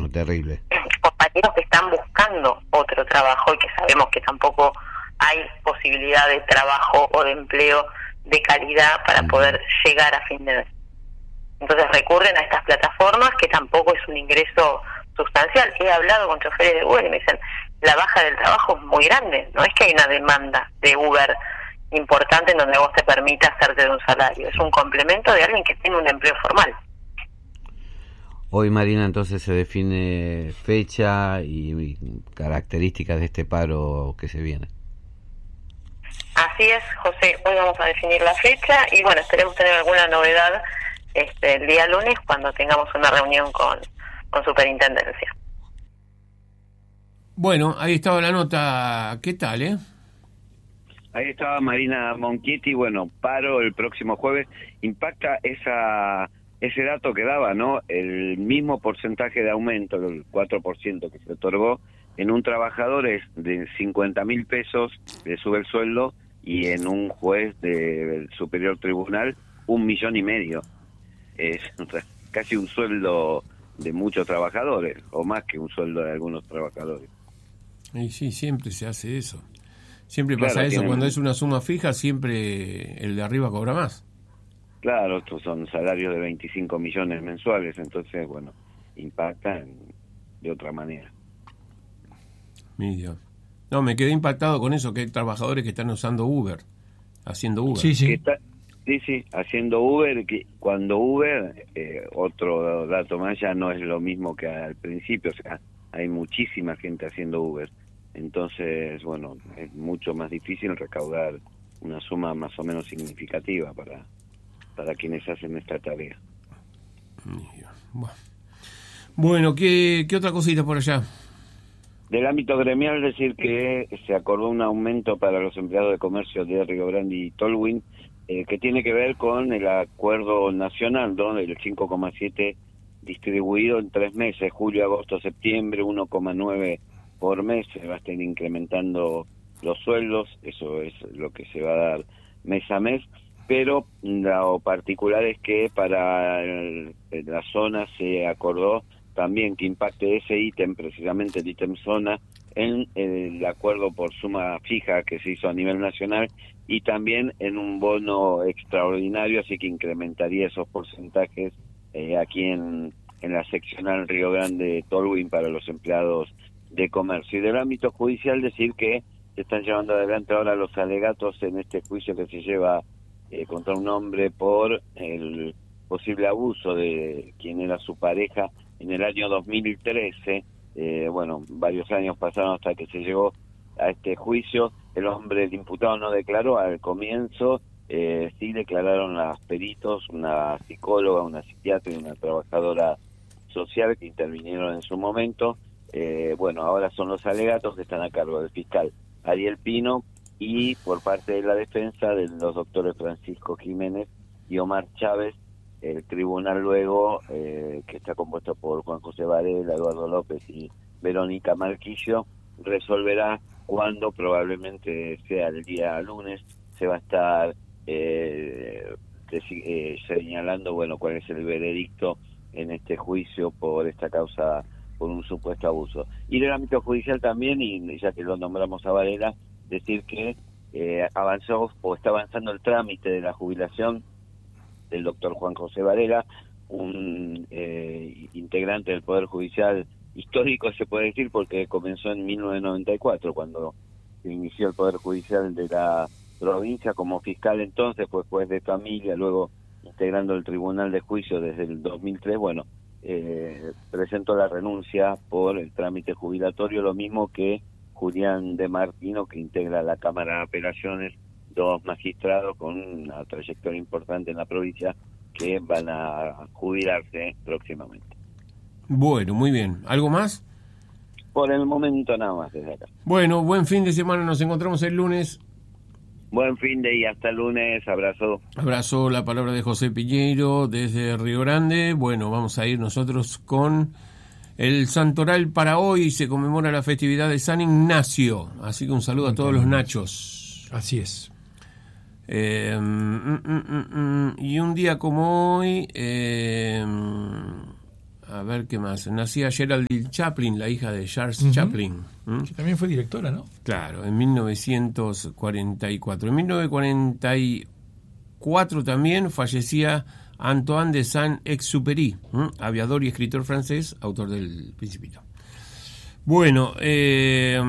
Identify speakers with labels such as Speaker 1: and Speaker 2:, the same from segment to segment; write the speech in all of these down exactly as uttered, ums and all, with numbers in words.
Speaker 1: No, terrible.
Speaker 2: Compañeros que están buscando otro trabajo y que sabemos que tampoco hay posibilidad de trabajo o de empleo de calidad para uh-huh. poder llegar a fin de mes. Entonces recurren a estas plataformas que tampoco es un ingreso sustancial. He hablado con choferes de Uber y me dicen, la baja del trabajo es muy grande, no es que hay una demanda de Uber importante en donde vos te permita hacerte de un salario, es un complemento de alguien que tiene un empleo formal.
Speaker 1: Hoy, Marina, entonces se define fecha y, y características de este paro que se viene.
Speaker 2: Así es, José, hoy vamos a definir la fecha y bueno, esperemos tener alguna novedad este, el día lunes cuando tengamos una reunión con, con Superintendencia.
Speaker 3: Bueno, ahí estaba la nota, ¿qué tal, eh?
Speaker 4: Ahí estaba Marina Monchietti. Bueno, paro el próximo jueves. Impacta esa ese dato que daba, ¿no? El mismo porcentaje de aumento, el cuatro por ciento que se otorgó, en un trabajador es de cincuenta mil pesos, le sube el sueldo, y en un juez del Superior Tribunal, un millón y medio. Es casi un sueldo de muchos trabajadores, o más que un sueldo de algunos trabajadores.
Speaker 3: Y sí, siempre se hace eso. Siempre pasa claro, eso, tienen... cuando es una suma fija, siempre el de arriba cobra más.
Speaker 4: Claro, estos son salarios de veinticinco millones mensuales, entonces, bueno, impactan de otra manera.
Speaker 3: Mi Dios. No, me quedé impactado con eso, que hay trabajadores que están usando Uber, haciendo Uber.
Speaker 4: Sí, sí. Está, sí, sí, haciendo Uber, que cuando Uber, eh, otro dato más, ya no es lo mismo que al principio, o sea, hay muchísima gente haciendo Uber. Entonces, bueno, es mucho más difícil recaudar una suma más o menos significativa para, para quienes hacen esta tarea.
Speaker 3: Bueno, ¿qué, qué otra cosita por allá?
Speaker 4: Del ámbito gremial, decir que se acordó un aumento para los empleados de comercio de Río Grande y Tolwyn, eh, que tiene que ver con el acuerdo nacional, ¿no? Del cinco coma siete distribuido en tres meses, julio, agosto, septiembre, uno coma nueve por mes, se va a estar incrementando los sueldos, eso es lo que se va a dar mes a mes, pero lo particular es que para el, la zona se acordó también que impacte ese ítem, precisamente el ítem zona, en el acuerdo por suma fija que se hizo a nivel nacional y también en un bono extraordinario, así que incrementaría esos porcentajes eh, aquí en, en la seccional Río Grande Tolwyn para los empleados de comercio. Y del ámbito judicial, decir que se están llevando adelante ahora los alegatos en este juicio que se lleva eh, contra un hombre por el posible abuso de quien era su pareja en el año dos mil trece. Eh, bueno, varios años pasaron hasta que se llegó a este juicio. El hombre, el imputado, no declaró al comienzo, eh, sí declararon las peritos, una psicóloga, una psiquiatra y una trabajadora social que intervinieron en su momento. Eh, bueno, ahora son los alegatos que están a cargo del fiscal Ariel Pino y por parte de la defensa de los doctores Francisco Jiménez y Omar Chávez. El tribunal luego, eh, que está compuesto por Juan José Varela, Eduardo López y Verónica Marquillo, resolverá cuándo, probablemente sea el día lunes, se va a estar eh, eh, señalando, bueno, cuál es el veredicto en este juicio por esta causa, por un supuesto abuso. Y del ámbito judicial también, y ya que lo nombramos a Varela, decir que eh, avanzó o está avanzando el trámite de la jubilación del doctor Juan José Varela, un eh, integrante del Poder Judicial histórico, se puede decir, porque comenzó en mil novecientos noventa y cuatro, cuando se inició el Poder Judicial de la provincia como fiscal entonces, fue juez de familia, luego integrando el Tribunal de Juicio desde el dos mil tres, bueno, eh, presentó la renuncia por el trámite jubilatorio, lo mismo que Julián de Martino, que integra la Cámara de Apelaciones, dos magistrados con una trayectoria importante en la provincia que van a jubilarse próximamente.
Speaker 3: Bueno, muy bien. ¿Algo más?
Speaker 4: Por el momento nada más desde acá.
Speaker 3: Bueno, buen fin de semana, nos encontramos el lunes.
Speaker 4: Buen fin de y hasta el lunes, abrazo.
Speaker 3: Abrazo, la palabra de José Piñeiro desde Río Grande. Bueno, vamos a ir nosotros con el Santoral para hoy, se conmemora la festividad de San Ignacio, así que un saludo a todos los nachos.
Speaker 5: Así es.
Speaker 3: Eh, mm, mm, mm, mm, y un día como hoy, eh, a ver qué más. Nacía Geraldine Chaplin, la hija de Charles
Speaker 5: Uh-huh.
Speaker 3: Chaplin. ¿Mm?
Speaker 5: Que también fue directora, ¿no?
Speaker 3: Claro, en mil novecientos cuarenta y cuatro. En mil novecientos cuarenta y cuatro también fallecía Antoine de Saint-Exupéry, ¿m? aviador y escritor francés, autor del Principito. Bueno, eh,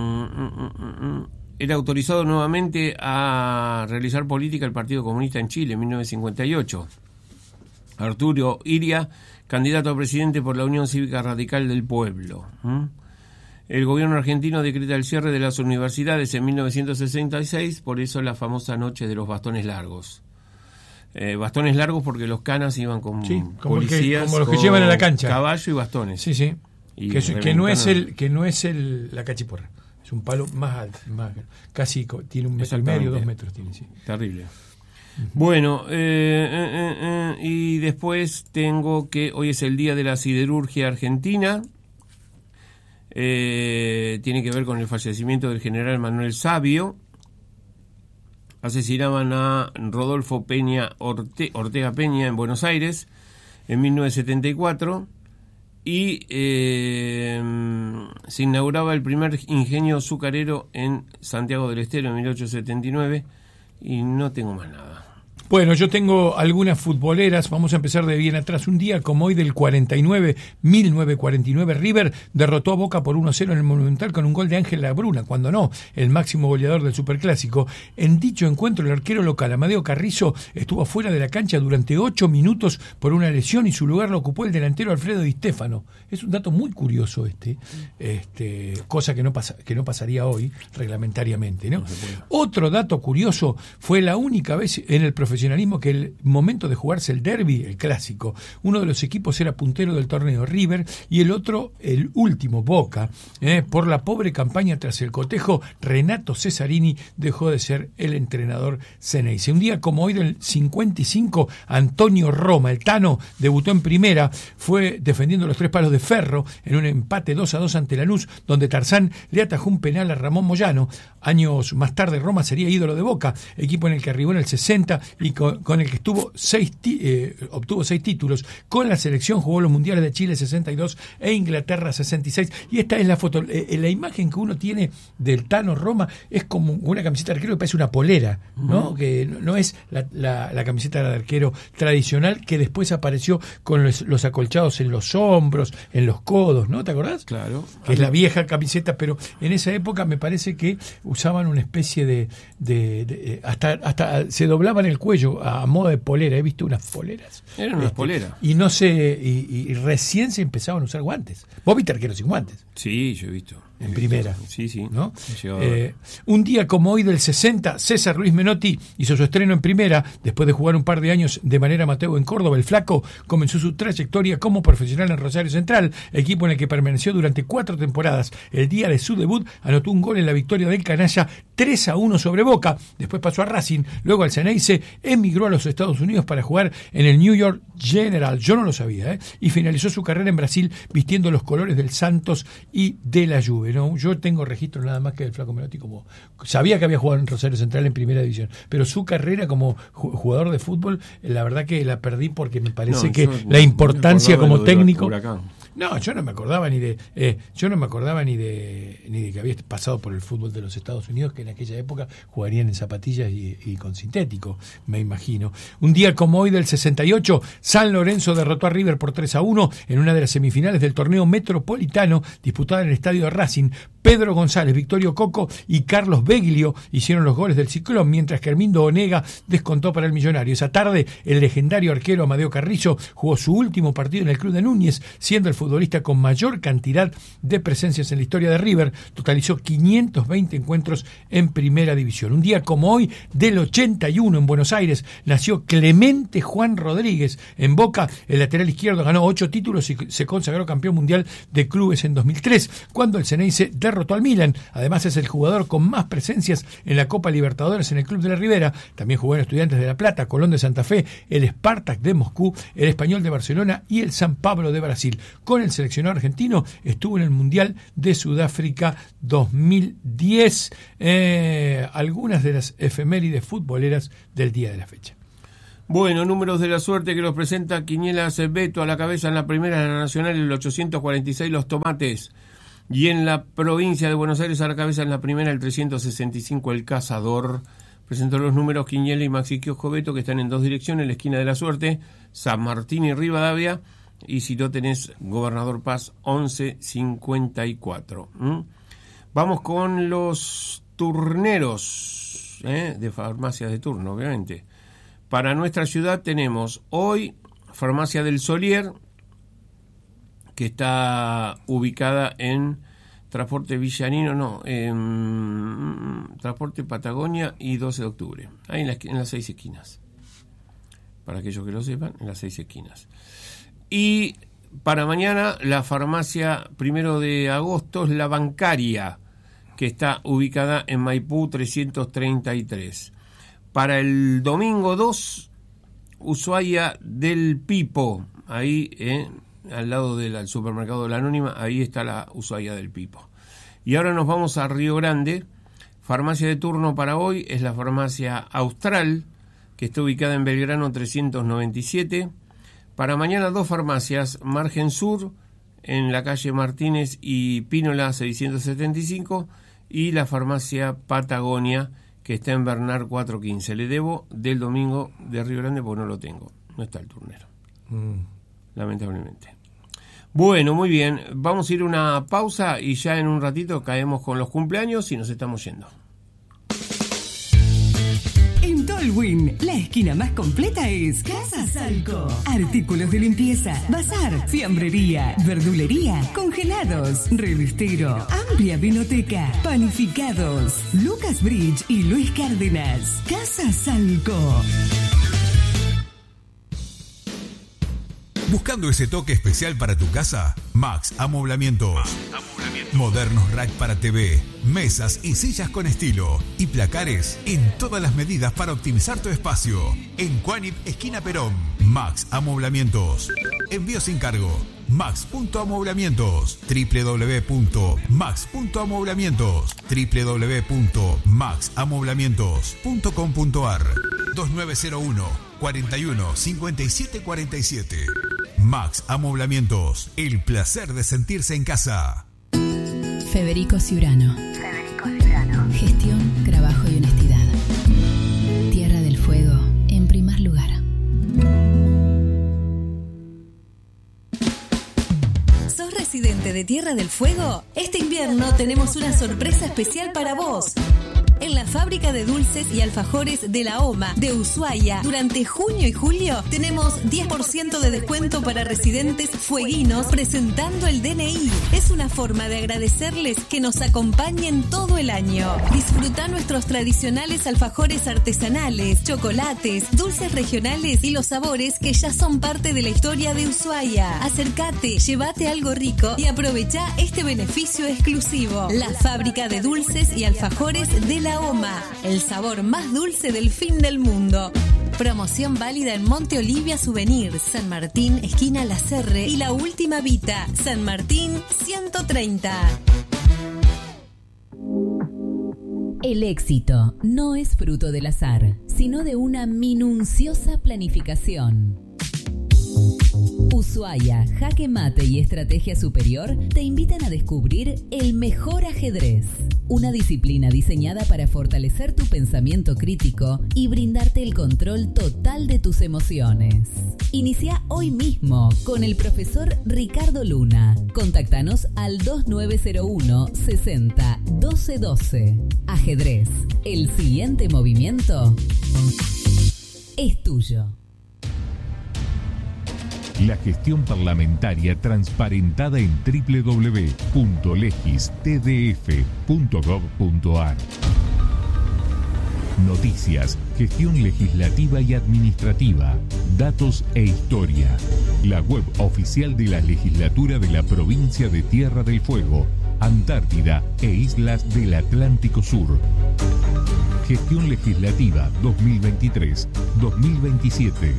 Speaker 3: era autorizado nuevamente a realizar política el Partido Comunista en Chile en mil novecientos cincuenta y ocho. Arturo Iria, candidato a presidente por la Unión Cívica Radical del Pueblo. ¿m? El gobierno argentino decreta el cierre de las universidades en mil novecientos sesenta y seis, por eso la famosa noche de los bastones largos. Eh, bastones largos porque los canas iban con
Speaker 5: Sí, como, el que-
Speaker 3: policías,
Speaker 5: como los que
Speaker 3: con
Speaker 5: llevan a la cancha.
Speaker 3: caballo y bastones.
Speaker 5: Sí, sí.
Speaker 3: Y
Speaker 5: Que, es- que no es
Speaker 3: reventaron-
Speaker 5: el que no es el la cachiporra. Es un palo más alto, más, casi co- tiene un metro y
Speaker 3: Exactamente.
Speaker 5: medio, dos metros tiene, sí.
Speaker 3: Terrible. Bueno, eh, eh, eh, eh, y después tengo que hoy es el Día de la Siderurgia Argentina. Eh, tiene que ver con el fallecimiento del general Manuel Sabio. Asesinaban a Rodolfo Peña Orte- Ortega Peña en Buenos Aires en mil novecientos setenta y cuatro y eh, se inauguraba el primer ingenio azucarero en Santiago del Estero en mil ochocientos setenta y nueve y no tengo más nada.
Speaker 5: Bueno, yo tengo algunas futboleras, vamos a empezar de bien atrás. Un día como hoy del cuarenta y nueve, mil novecientos cuarenta y nueve, River derrotó a Boca por uno a cero en el Monumental con un gol de Ángel Labruna, cuando no, el máximo goleador del Superclásico. En dicho encuentro, el arquero local Amadeo Carrizo estuvo fuera de la cancha durante ocho minutos por una lesión y su lugar lo ocupó el delantero Alfredo Di Stéfano. Es un dato muy curioso este, este cosa que no pasa, que no pasaría hoy reglamentariamente, ¿no?
Speaker 3: No se puede.
Speaker 5: Otro dato curioso, fue la única vez en el profesionalismo que el momento de jugarse el derbi, el clásico, uno de los equipos era puntero del torneo, River, y el otro, el último, Boca. Eh, por la pobre campaña tras el cotejo, Renato Cesarini dejó de ser el entrenador Ceneice. Un día como hoy del cincuenta y cinco, Antonio Roma, el Tano, debutó en primera, fue defendiendo los tres palos de Ferro en un empate dos a dos ante Lanús, donde Tarzán le atajó un penal a Ramón Moyano. Años más tarde Roma sería ídolo de Boca, equipo en el que arribó en el sesenta y con, con el que estuvo seis ti, eh, obtuvo seis títulos. Con la selección jugó los mundiales de Chile sesenta y dos e Inglaterra sesenta y seis. Y esta es la foto, eh, la imagen que uno tiene del Tano Roma es como una camiseta de arquero que parece una polera, ¿no? Uh-huh. Que no, no es la, la, la camiseta de arquero tradicional que después apareció con los, los acolchados en los hombros, en los codos, ¿no? ¿Te acordás?
Speaker 3: Claro.
Speaker 5: Que es la vieja camiseta, pero en esa época me parece que usaban una especie de, de, de hasta hasta se doblaban el cuello a modo de polera. He visto unas poleras.
Speaker 3: Eran unas
Speaker 5: este,
Speaker 3: poleras.
Speaker 5: Y no sé, y, y recién se empezaban a usar guantes. ¿Vos viste arqueros sin guantes?
Speaker 3: Sí, yo he visto.
Speaker 5: En primera.
Speaker 3: Sí, sí.
Speaker 5: ¿No? Eh, un día como hoy del sesenta, César Luis Menotti hizo su estreno en primera. Después de jugar un par de años de manera amateur en Córdoba, el Flaco comenzó su trayectoria como profesional en Rosario Central, equipo en el que permaneció durante cuatro temporadas. El día de su debut anotó un gol en la victoria del Canalla tres a uno sobre Boca. Después pasó a Racing, luego al Ceneice, emigró a los Estados Unidos para jugar en el New York General, yo no lo sabía, ¿eh? Y finalizó su carrera en Brasil vistiendo los colores del Santos y de la Juve, ¿no? Yo tengo registro nada más que del Flaco Menotti, como sabía que había jugado en Rosario Central en primera división, pero su carrera como jugador de fútbol, la verdad que la perdí porque me parece no, que la importancia como técnico. No, yo no me acordaba ni de eh, yo no me acordaba ni de ni de que había pasado por el fútbol de los Estados Unidos, que en aquella época jugarían en zapatillas y, y con sintético, me imagino. Un día como hoy del sesenta y ocho, San Lorenzo derrotó a River por tres a uno en una de las semifinales del torneo metropolitano disputada en el estadio de Racing. Pedro González, Victorio Coco y Carlos Beglio hicieron los goles del Ciclón, mientras que Hermindo Onega descontó para el Millonario. Esa tarde, el legendario arquero Amadeo Carrizo jugó su último partido en el club de Núñez, siendo el futbolista con mayor cantidad de presencias en la historia de River. Totalizó quinientos veinte encuentros en primera división. Un día como hoy, del ochenta y uno, en Buenos Aires, nació Clemente Juan Rodríguez. En Boca, el lateral izquierdo ganó ocho títulos y se consagró campeón mundial de clubes en dos mil tres, cuando el Ceneice derrotó al Milan. Además, es el jugador con más presencias en la Copa Libertadores en el Club de la Ribera. También jugó en Estudiantes de La Plata, Colón de Santa Fe, el Spartak de Moscú, el Español de Barcelona y el San Pablo de Brasil. Con el seleccionado argentino estuvo en el Mundial de Sudáfrica dos mil diez. Eh, algunas de las efemérides futboleras del día de la fecha.
Speaker 3: Bueno, números de la suerte que los presenta Quinielas Beto. A la cabeza en la primera de la Nacional, el ochocientos cuarenta y seis, los Tomates. Y en la provincia de Buenos Aires, a la cabeza en la primera, el trescientos sesenta y cinco, el Cazador. Presentó los números Quiniela y Maxi Kiosco Beto, que están en dos direcciones, en la esquina de la suerte, San Martín y Rivadavia. Y si no tenés Gobernador Paz, once cincuenta y cuatro. ¿Mm? Vamos con los turneros, ¿eh? de farmacias de turno, obviamente. Para nuestra ciudad tenemos hoy Farmacia del Solier, que está ubicada en Transporte Villanino, no, en Transporte Patagonia y doce de octubre, ahí en, la, en las seis esquinas. Para aquellos que lo sepan, en las seis esquinas. Y para mañana la farmacia primero de agosto es La Bancaria, que está ubicada en Maipú trescientos treinta y tres. Para el domingo dos, Ushuaia del Pipo, ahí eh, al lado del supermercado de la Anónima, ahí está la Ushuaia del Pipo. Y ahora nos vamos a Río Grande. Farmacia de turno para hoy es la farmacia Austral, que está ubicada en Belgrano trescientos noventa y siete. Para mañana dos farmacias, Margen Sur, en la calle Martínez y Pínola seiscientos setenta y cinco, y la farmacia Patagonia, que está en Bernard cuatrocientos quince. Le debo del domingo de Río Grande porque no lo tengo. No está el turnero. Mm. Lamentablemente. Bueno, muy bien. Vamos a ir a una pausa y ya en un ratito caemos con los cumpleaños y nos estamos yendo.
Speaker 6: En Tolwyn, la esquina más completa es Casa Salco. Artículos de limpieza, bazar, fiambrería, verdulería, congelados, revistero, amplia vinoteca, panificados. Lucas Bridge y Luis Cárdenas. Casa Salco.
Speaker 7: ¿Buscando ese toque especial para tu casa? Max Amoblamientos. Modernos rack para T V, mesas y sillas con estilo y placares en todas las medidas para optimizar tu espacio. En Cuanip, esquina Perón. Max Amoblamientos. Envío sin cargo. Max punto amoblamientos. doble u doble u doble u punto max punto amoblamientos. doble u doble u doble u punto max amoblamientos punto com punto ar. dos nueve cero uno, cuatro uno, cinco siete cuatro siete. Max Amoblamientos. El placer de sentirse en casa.
Speaker 8: Federico Ciurano. Federico Ciurano. Gestión, trabajo y honestidad. Tierra del Fuego, en primer lugar.
Speaker 6: ¿Sos residente de Tierra del Fuego? Este invierno tenemos una sorpresa especial para vos. En la fábrica de dulces y alfajores de la OMA de Ushuaia, durante junio y julio tenemos diez por ciento de descuento para residentes fueguinos presentando el D N I. Es una forma de agradecerles que nos acompañen todo el año. Disfruta nuestros tradicionales alfajores artesanales, chocolates, dulces regionales y los sabores que ya son parte de la historia de Ushuaia. Acércate, llévate algo rico y aprovecha este beneficio exclusivo. La fábrica de dulces y alfajores de la OMA, el sabor más dulce del fin del mundo. Promoción válida en Monte Olivia Souvenir, San Martín, esquina La Serre y La Última Vita, San Martín ciento treinta.
Speaker 9: El éxito no es fruto del azar, sino de una minuciosa planificación. Ushuaia, Jaque Mate y Estrategia Superior te invitan a descubrir el mejor ajedrez, una disciplina diseñada para fortalecer tu pensamiento crítico y brindarte el control total de tus emociones. Inicia hoy mismo con el profesor Ricardo Luna. Contáctanos al dos nueve cero uno, sesenta, doce doce. Ajedrez, el siguiente movimiento es tuyo.
Speaker 10: La gestión parlamentaria transparentada en doble u doble u doble u punto legis t d f punto gov punto ar. Noticias, gestión legislativa y administrativa, datos e historia. La web oficial de la legislatura de la provincia de Tierra del Fuego, Antártida e Islas del Atlántico Sur. Gestión legislativa dos mil veintitrés dos mil veintisiete.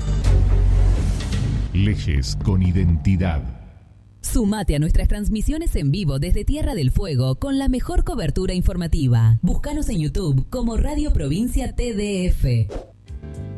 Speaker 10: Leyes con identidad.
Speaker 9: Sumate a nuestras transmisiones en vivo desde Tierra del Fuego con la mejor cobertura informativa. Búscanos en YouTube como Radio Provincia T D F.